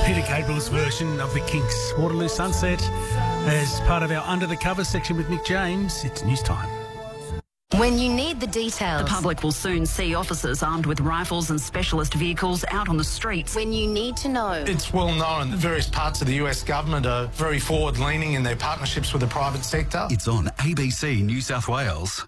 Peter Gabriel's version of the Kinks' Waterloo Sunset as part of our Under the Cover section with Nick James. It's news time. When you need the details. The public will soon see officers armed with rifles and specialist vehicles out on the streets. When you need to know. It's well known that various parts of the US government are very forward-leaning in their partnerships with the private sector. It's on ABC New South Wales.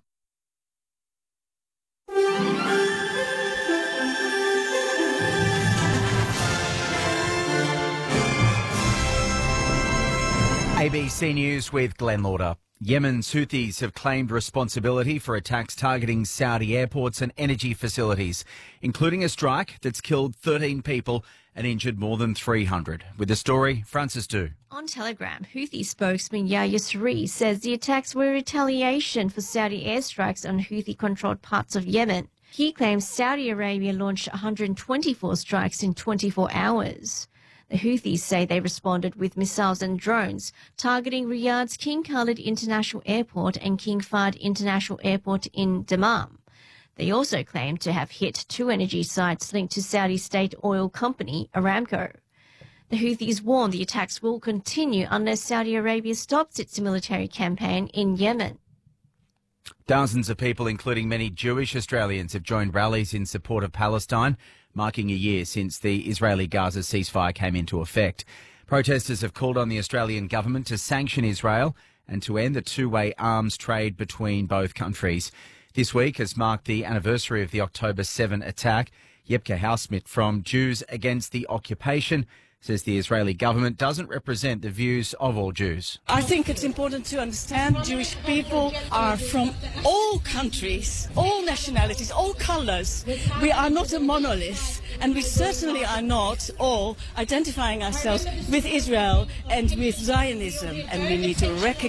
ABC News with Glenn Lauder. Yemen's Houthis have claimed responsibility for attacks targeting Saudi airports and energy facilities, including a strike that's killed 13 people and injured more than 300. With the story, Francis Du. On Telegram, Houthi spokesman Yahya Saree says the attacks were retaliation for Saudi airstrikes on Houthi-controlled parts of Yemen. He claims Saudi Arabia launched 124 strikes in 24 hours. The Houthis say they responded with missiles and drones, targeting Riyadh's King Khalid International Airport and King Fahd International Airport in Dammam. They also claim to have hit two energy sites linked to Saudi state oil company Aramco. The Houthis warn the attacks will continue unless Saudi Arabia stops its military campaign in Yemen. Thousands of people, including many Jewish Australians, have joined rallies in support of Palestine, marking a year since the Israeli-Gaza ceasefire came into effect. Protesters have called on the Australian government to sanction Israel and to end the two-way arms trade between both countries. This week has marked the anniversary of the October 7 attack. Yepke Hausmit from Jews Against the Occupation says the Israeli government doesn't represent the views of all Jews. I think it's important to understand Jewish people are from all countries, all nationalities, all colours. We are not a monolith, and we certainly are not all identifying ourselves with Israel and with Zionism, and we need to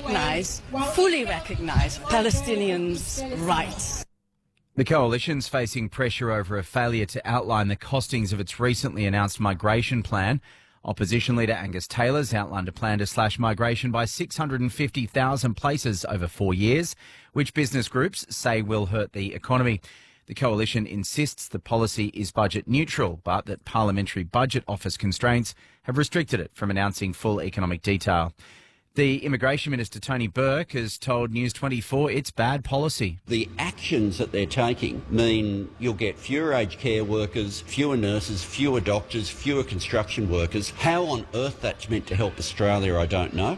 fully recognise Palestinians' rights. The coalition's facing pressure over a failure to outline the costings of its recently announced migration plan. Opposition leader Angus Taylor's outlined a plan to slash migration by 650,000 places over 4 years, which business groups say will hurt the economy. The coalition insists the policy is budget neutral, but that Parliamentary Budget Office constraints have restricted it from announcing full economic detail. The Immigration Minister, Tony Burke, has told News 24 it's bad policy. The actions that they're taking mean you'll get fewer aged care workers, fewer nurses, fewer doctors, fewer construction workers. How on earth that's meant to help Australia, I don't know.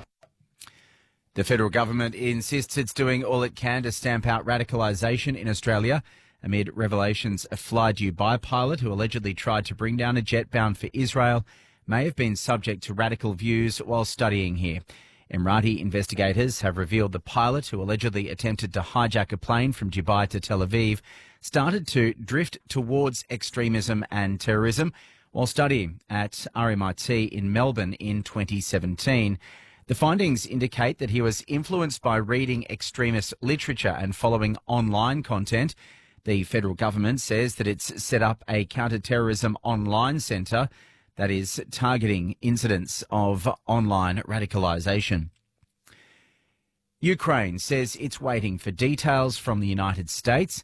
The federal government insists it's doing all it can to stamp out radicalisation in Australia amid revelations a Fly Dubai pilot who allegedly tried to bring down a jet bound for Israel may have been subject to radical views while studying here. Emirati investigators have revealed the pilot, who allegedly attempted to hijack a plane from Dubai to Tel Aviv, started to drift towards extremism and terrorism while studying at RMIT in Melbourne in 2017. The findings indicate that he was influenced by reading extremist literature and following online content. The federal government says that it's set up a counter-terrorism online centre that is targeting incidents of online radicalisation. Ukraine says it's waiting for details from the United States